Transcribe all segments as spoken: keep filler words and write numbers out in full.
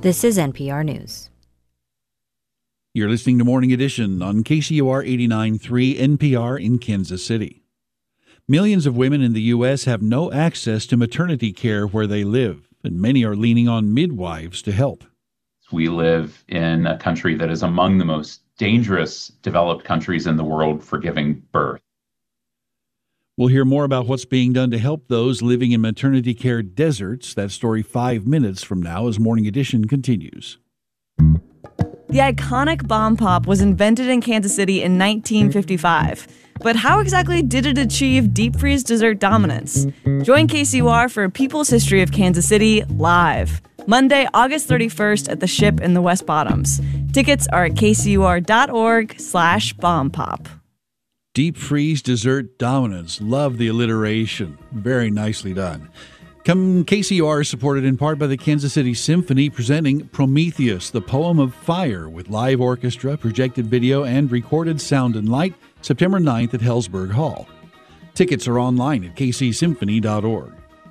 This is N P R News. You're listening to Morning Edition on K C U R eighty-nine point three N P R in Kansas City. Millions of women in the U S have no access to maternity care where they live, and many are leaning on midwives to help. We live in a country that is among the most dangerous developed countries in the world for giving birth. We'll hear more about what's being done to help those living in maternity care deserts. That story five minutes from now as Morning Edition continues. The iconic Bomb Pop was invented in Kansas City in nineteen fifty-five. But how exactly did it achieve deep freeze dessert dominance? Join K C U R for People's History of Kansas City live, Monday, August thirty-first at the Ship in the West Bottoms. Tickets are at kcur.org slash bombpop. Deep freeze dessert dominance. Love the alliteration. Very nicely done. Come, K C U R is supported in part by the Kansas City Symphony, presenting Prometheus, the Poem of Fire, with live orchestra, projected video, and recorded sound and light, September ninth at Hellsberg Hall. Tickets are online at k c symphony dot org.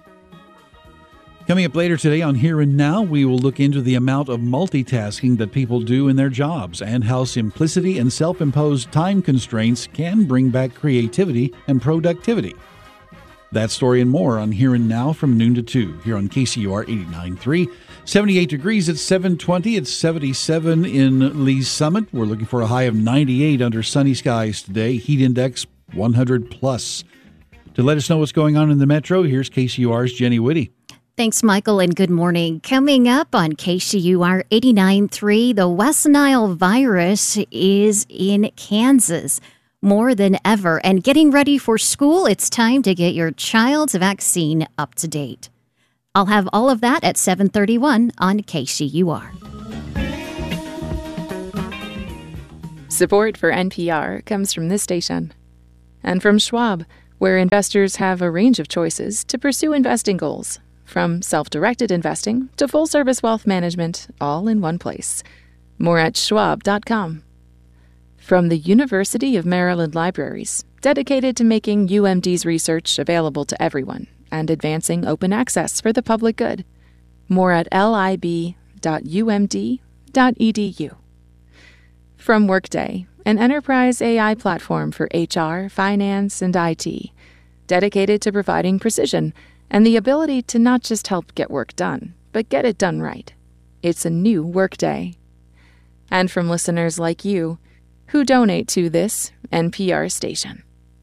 Coming up later today on Here and Now, we will look into the amount of multitasking that people do in their jobs and how simplicity and self-imposed time constraints can bring back creativity and productivity. That story and more on Here and Now from noon to two here on K C U R eighty-nine point three. seventy-eight degrees at seven twenty. It's seventy-seven in Lee's Summit. We're looking for a high of ninety-eight under sunny skies today. Heat index one hundred plus. To let us know what's going on in the metro, here's K C U R's Jenny Whitty. Thanks, Michael, and good morning. Coming up on K C U R eighty-nine point three, the West Nile virus is in Kansas more than ever. And getting ready for school, it's time to get your child's vaccine up to date. I'll have all of that at seven thirty-one on K C U R. Support for N P R comes from this station and from Schwab, where investors have a range of choices to pursue investing goals, from self-directed investing to full-service wealth management, all in one place. More at schwab dot com. From the University of Maryland Libraries, dedicated to making U M D's research available to everyone and advancing open access for the public good. More at lib dot u m d dot e d u. From Workday, an enterprise A I platform for H R, finance, and I T, dedicated to providing precision and the ability to not just help get work done, but get it done right. It's a new Workday. And from listeners like you, who donate to this N P R station.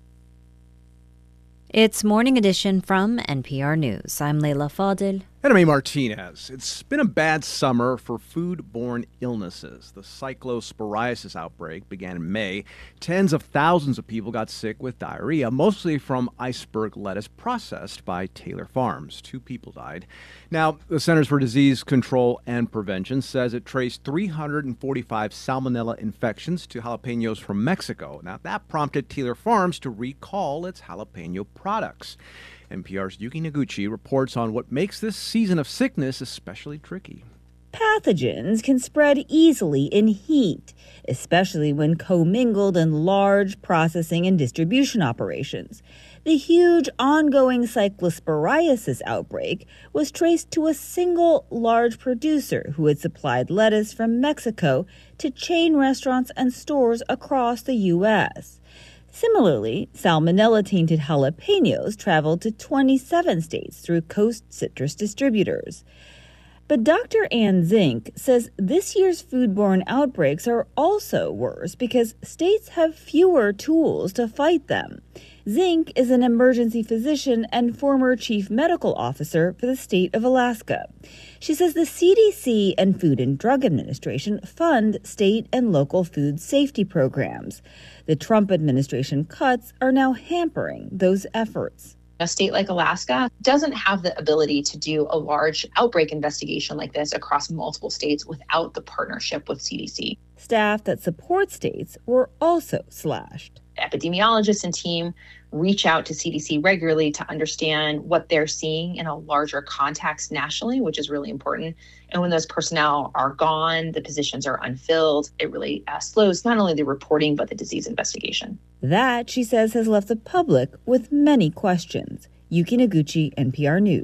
It's Morning Edition from N P R News. I'm Leila Fadil. And I'm A. Martinez. It's been a bad summer for food-borne illnesses. The cyclosporiasis outbreak began in May. Tens of thousands of people got sick with diarrhea, mostly from iceberg lettuce processed by Taylor Farms. Two people died. Now, the Centers for Disease Control and Prevention says it traced three hundred forty-five salmonella infections to jalapenos from Mexico. Now, that prompted Taylor Farms to recall its jalapeno products. N P R's Yuki Noguchi reports on what makes this season of sickness especially tricky. Pathogens can spread easily in heat, especially when commingled in large processing and distribution operations. The huge ongoing cyclosporiasis outbreak was traced to a single large producer who had supplied lettuce from Mexico to chain restaurants and stores across the U S Similarly, salmonella-tainted jalapenos traveled to twenty-seven states through Coast Citrus distributors. But Doctor Ann Zink says this year's foodborne outbreaks are also worse because states have fewer tools to fight them. Zink is an emergency physician and former chief medical officer for the state of Alaska. She says the C D C and Food and Drug Administration fund state and local food safety programs. The Trump administration cuts are now hampering those efforts. A state like Alaska doesn't have the ability to do a large outbreak investigation like this across multiple states without the partnership with C D C. Staff that support states were also slashed. Epidemiologists and team reach out to C D C regularly to understand what they're seeing in a larger context nationally, which is really important. And when those personnel are gone, the positions are unfilled, it really uh, slows not only the reporting, but the disease investigation. That, she says, has left the public with many questions. Yuki Noguchi, N P R News.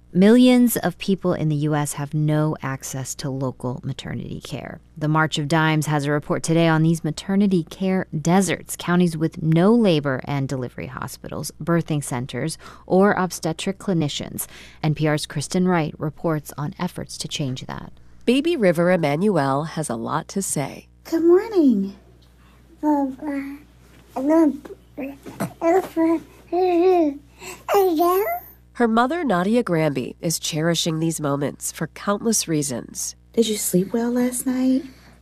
Millions of people in the U S have no access to local maternity care. The March of Dimes has a report today on these maternity care deserts, counties with no labor and delivery hospitals, birthing centers, or obstetric clinicians. N P R's Kristen Wright reports on efforts to change that. Baby River Emanuel has a lot to say. Good morning. Her mother, Nadia Granby, is cherishing these moments for countless reasons. Did you sleep well last night?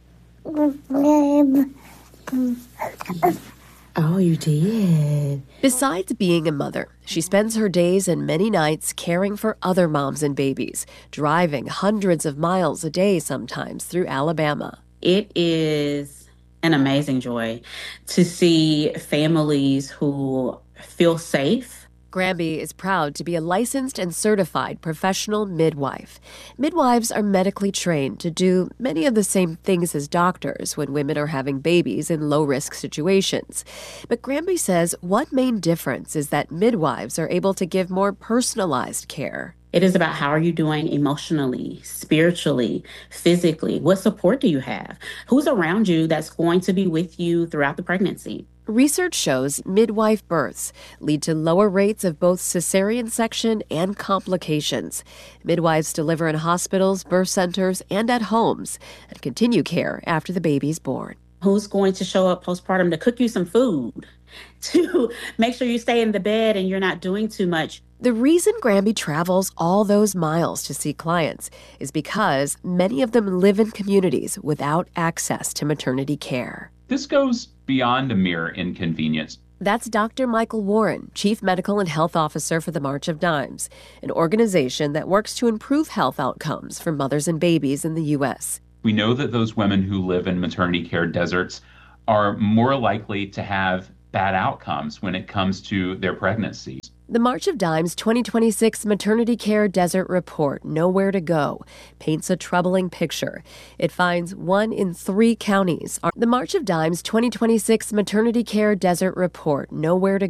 Oh, you did. Besides being a mother, she spends her days and many nights caring for other moms and babies, driving hundreds of miles a day sometimes through Alabama. It is an amazing joy to see families who feel safe. Granby is proud to be a licensed and certified professional midwife. Midwives are medically trained to do many of the same things as doctors when women are having babies in low-risk situations. But Granby says one main difference is that midwives are able to give more personalized care. It is about how are you doing emotionally, spiritually, physically? What support do you have? Who's around you that's going to be with you throughout the pregnancy? Research shows midwife births lead to lower rates of both cesarean section and complications. Midwives deliver in hospitals, birth centers, and at homes and continue care after the baby's born. Who's going to show up postpartum to cook you some food, to make sure you stay in the bed and you're not doing too much? The reason Granby travels all those miles to see clients is because many of them live in communities without access to maternity care. This goes beyond a mere inconvenience. That's Doctor Michael Warren, Chief Medical and Health Officer for the March of Dimes, an organization that works to improve health outcomes for mothers and babies in the U S. We know that those women who live in maternity care deserts are more likely to have bad outcomes when it comes to their pregnancies. The March of Dimes twenty twenty-six Maternity Care Desert Report, Nowhere to Go, paints a troubling picture. It finds one in three counties. The March of Dimes twenty twenty-six Maternity Care Desert Report, Nowhere to